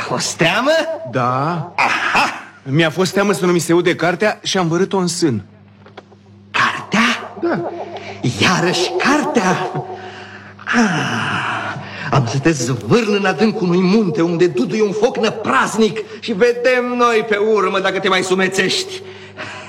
fost teamă? Da. Aha! Mi-a fost teamă să nu mi se ude cartea și am vărât-o în sân. Cartea? Da. Iarăși cartea? Am să te zvârl în adâncul unui munte unde duduie un foc năpraznic și vedem noi pe urmă dacă te mai sumețești.